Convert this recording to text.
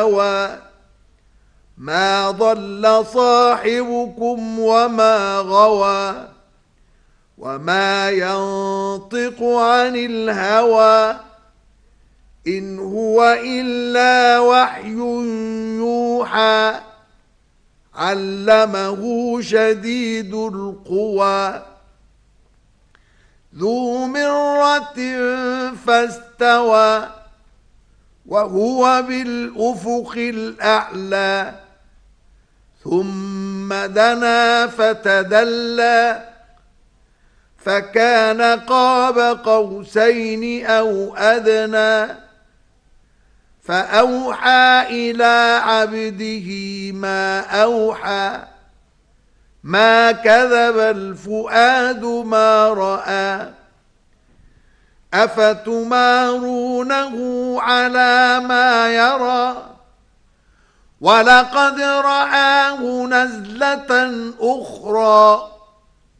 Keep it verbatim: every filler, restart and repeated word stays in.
استوى ما ضل صاحبكم وما غوى وما ينطق عن الهوى إن هو إلا وحي يوحى علمه شديد القوى ذو مرة فاستوى وهو بالأفق الأعلى ثم دنا فتدلى فكان قاب قوسين أو أدنى فأوحى إلى عبده ما أوحى ما كذب الفؤاد ما رأى أفتمارونه على ما يرى ولقد رآه نزلة أخرى